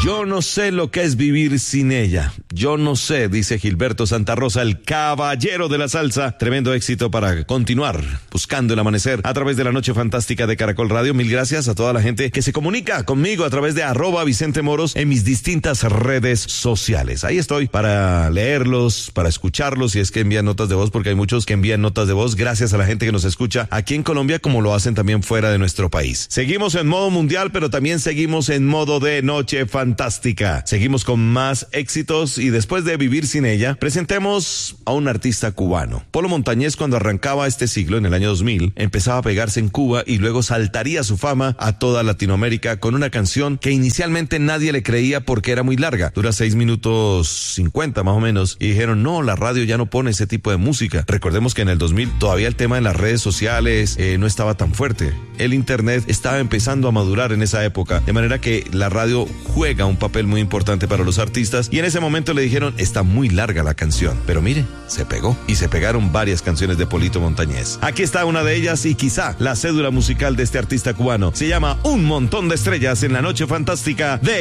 Yo no sé lo que es vivir sin ella. Yo no sé, dice Gilberto Santa Rosa, el caballero de la salsa. Tremendo éxito para continuar buscando el amanecer a través de la Noche Fantástica de Caracol Radio. Mil gracias a toda la gente que se comunica conmigo a través de @VicenteMoros en mis distintas redes sociales. Ahí estoy para leerlos, para escucharlos, si es que envían notas de voz, porque hay muchos que envían notas de voz. Gracias a la gente que nos escucha aquí en Colombia, como lo hacen también fuera de nuestro país. Seguimos en modo mundial, pero también seguimos en modo de Noche Fantástica. Seguimos con más éxitos y después de vivir sin ella, presentemos a un artista cubano. Polo Montañés, cuando arrancaba este siglo, en el año 2000, empezaba a pegarse en Cuba y luego saltaría su fama a toda Latinoamérica con una canción que inicialmente nadie le creía porque era muy larga. Dura 6 minutos 50 más o menos. Y dijeron, no, la radio ya no pone ese tipo de música. Recordemos que en el 2000 todavía el tema de las redes sociales no estaba tan fuerte. El internet estaba empezando a madurar en esa época, de manera que la radio juega un papel muy importante para los artistas, y en ese momento le dijeron, está muy larga la canción, pero mire, se pegó, y se pegaron varias canciones de Polito Montañés. Aquí está una de ellas y quizá la cédula musical de este artista cubano. Se llama Un Montón de Estrellas en la Noche Fantástica de